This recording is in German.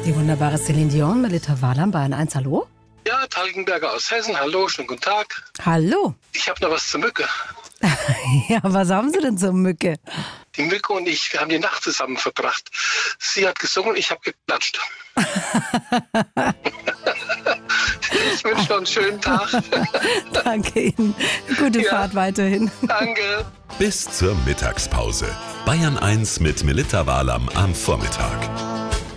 Die wunderbare Céline Dion, Melitta Walam bei N1. Hallo? Ja, Talgenberger aus Hessen. Hallo, schönen guten Tag. Hallo. Ich habe noch was zur Mücke. Ja, was haben Sie denn zur Mücke? Die Mücke und ich, wir haben die Nacht zusammen verbracht. Sie hat gesungen, ich habe geklatscht. Ich wünsche noch einen schönen Tag. Danke Ihnen. Gute Fahrt weiterhin. Danke. Bis zur Mittagspause. Bayern 1 mit Melitta Walam am Vormittag.